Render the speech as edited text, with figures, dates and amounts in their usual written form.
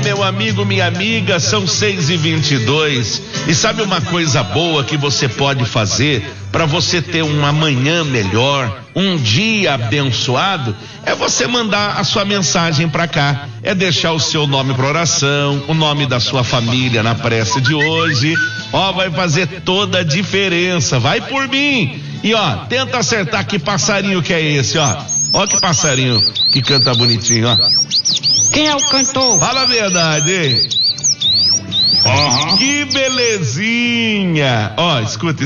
meu amigo, minha amiga, são 6h22. E sabe uma coisa boa que você pode fazer para você ter uma manhã melhor, um dia abençoado? É você mandar a sua mensagem para cá. É deixar o seu nome para oração, o nome da sua família na prece de hoje. Ó, vai fazer toda a diferença. Vai por mim. E ó, tenta acertar que passarinho que é esse, ó. Ó que passarinho que canta bonitinho, ó. Quem é o cantor? Fala a verdade, hein? Que belezinha! Ó, escuta.